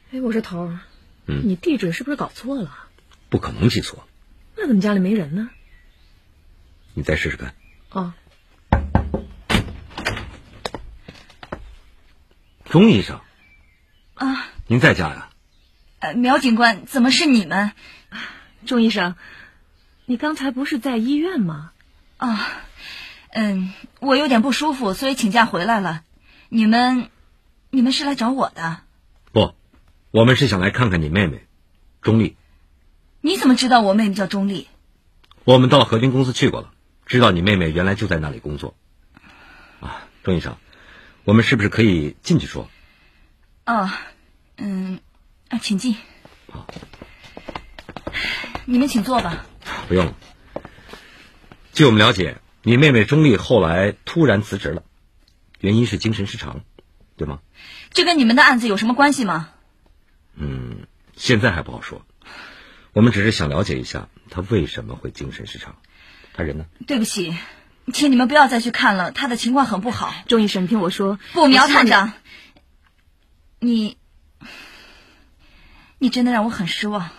哎，我说头儿，你地址是不是搞错了？ 不可能记错。 那怎么家里没人呢？ 你再试试看。 哦。 钟医生。 啊。 您在家呀？ 苗警官，怎么是你们？ 钟医生，你刚才不是在医院吗？ 啊，我有点不舒服，所以请假回来了。你们是来找我的？ 不，我们是想来看看你妹妹，钟丽。 你怎么知道我妹妹叫钟丽？ 我们到合军公司去过了，知道你妹妹原来就在那里工作。啊，钟医生，我们是不是可以进去说？ 哦，请进。 好， 你们请坐吧。 不用了。据我们了解，你妹妹钟丽后来突然辞职了，原因是精神失常，对吗？ 这跟你们的案子有什么关系吗？ 现在还不好说。我们只是想了解一下她为什么会精神失常。她人呢？ 对不起，请你们不要再去看了，她的情况很不好。 钟医生，你听我说。 不，苗探长，你真的让我很失望。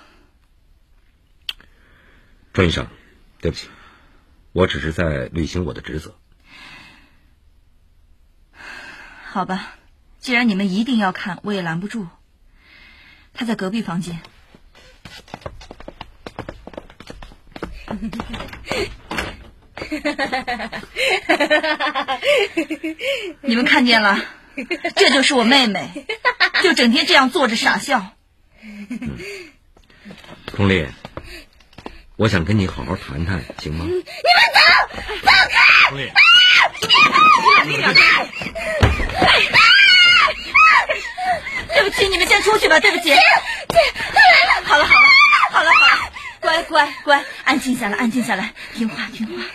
钟医生，对不起，我只是在履行我的职责。 好吧，既然你们一定要看，我也拦不住。他在隔壁房间。你们看见了，这就是我妹妹，就整天这样坐着傻笑。 钟丽，我想跟你好好谈谈，行吗？ 你们走开！ 钟丽， 对不起，你们先出去吧。对不起。好了，乖，安静下来，听话啊！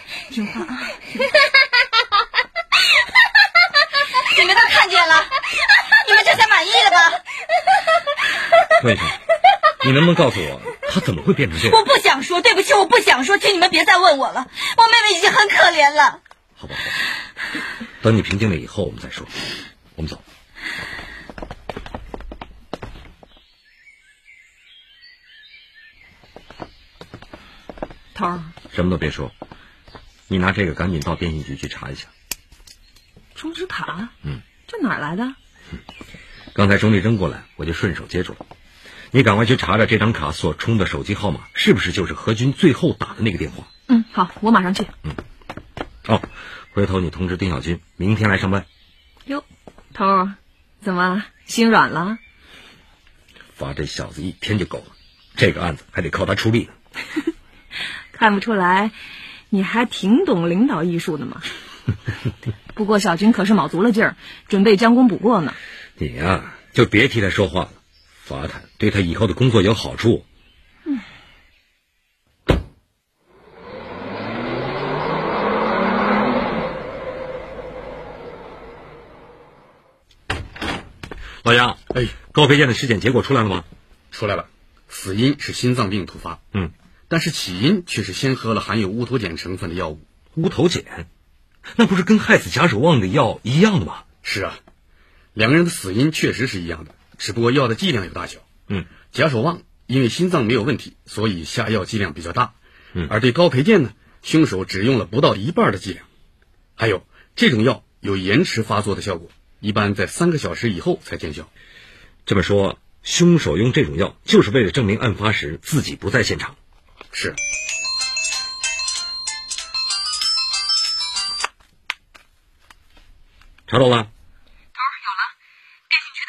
你们都看见了，你们这下满意了吧？ 钟医生，你能不能告诉我，她怎么会变成这样？ 我不想说，对不起，我不想说，请你们别再问我了。我妹妹已经很可怜了。 好吧，等你平静了以后我们再说。我们走。 头儿， 什么都别说，你拿这个赶紧到电信局去查一下。 充值卡？这哪儿来的？ 刚才钟丽扔过来，我就顺手接住了。你赶快去查查这张卡所充的手机号码是不是就是何军最后打的那个电话。 好，我马上去。 回头你通知丁小军明天来上班。 哟，头儿，怎么心软了？ 罚这小子1天就够了，这个案子还得靠他出力呢。 看不出来，你还挺懂领导艺术的嘛。不过小军可是卯足了劲儿，准备将功补过呢。 你呀，就别替他说话了，罚他对他以后的工作有好处。老杨，高培建的尸检结果出来了吗？ 出来了，死因是心脏病突发。但是起因却是先喝了含有乌头碱成分的药物。 乌头碱？那不是跟害死贾守望的药一样的吗？ 是啊，两个人的死因确实是一样的，只不过药的剂量有大小。贾守望因为心脏没有问题，所以下药剂量比较大。而对高培建呢，凶手只用了不到一半的剂量。还有，这种药有延迟发作的效果，一般在3个小时以后才见效。 这么说，凶手用这种药就是为了证明案发时自己不在现场。 是。 查到了？